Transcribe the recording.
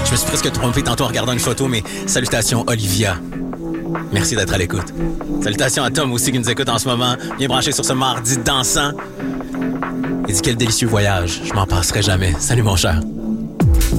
Je me suis presque trompé tantôt en regardant une photo, mais salutations Olivia. Merci d'être à l'écoute. Salutations à Tom aussi qui nous écoute en ce moment, bien branché sur ce mardi dansant. Il dit quel délicieux voyage, je m'en passerai jamais. Salut mon cher.